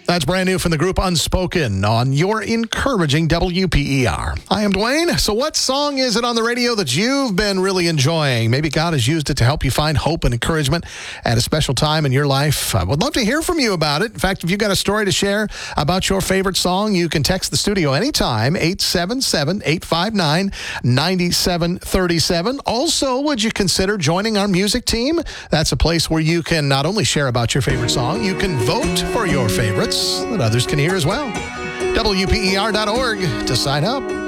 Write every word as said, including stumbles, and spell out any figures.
That's brand new from the group Unspoken on your encouraging W P E R. I am Dwayne. So what song is it on the radio that you've been really enjoying? Maybe God has used it to help you find hope and encouragement at a special time in your life. I would love to hear from you about it. In fact, if you've got a story to share about your favorite song, you can text the studio anytime, eight seven seven, eight five nine, nine seven three seven. Also, would you consider joining our music team? That's a place where you can not only share about your favorite song, you can vote for your favorites that others can hear as well. W P E R dot org to sign up.